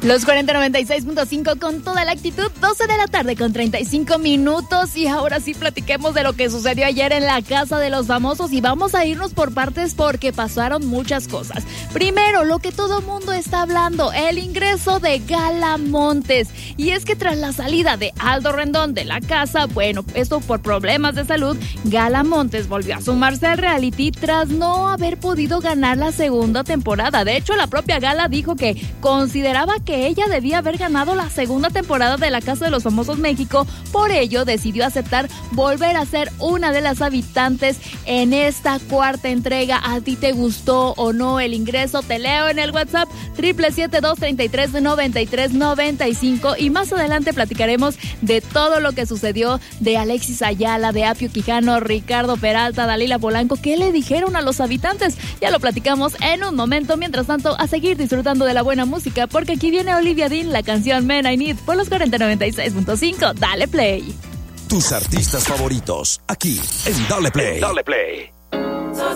Los 4096.5 con toda la actitud, 12 de la tarde con 35 minutos. Y ahora sí platiquemos de lo que sucedió ayer en la Casa de los Famosos. Y vamos a irnos por partes porque pasaron muchas cosas. Primero, lo que todo mundo está hablando, el ingreso de Gala Montes. Y es que tras la salida de Aldo Rendón de la casa, bueno, esto por problemas de salud, Gala Montes volvió a sumarse al reality tras no haber podido ganar la segunda temporada. De hecho, la propia Gala dijo que consideraba que ella debía haber ganado la segunda temporada de la Casa de los Famosos México, por ello decidió aceptar volver a ser una de las habitantes en esta cuarta entrega. ¿A ti te gustó o no el ingreso? Te leo en el WhatsApp 777-233-9395 y más adelante platicaremos de todo lo que sucedió, de Alexis Ayala, de Apio Quijano, Ricardo Peralta, Dalila Polanco. ¿Qué le dijeron a los habitantes? Ya lo platicamos en un momento. Mientras tanto, a seguir disfrutando de la buena música, porque aquí viene Olivia Dean, la canción Men I Need por los 4096.5. Dale play. Tus artistas favoritos, aquí en Dale Play. Dale Play.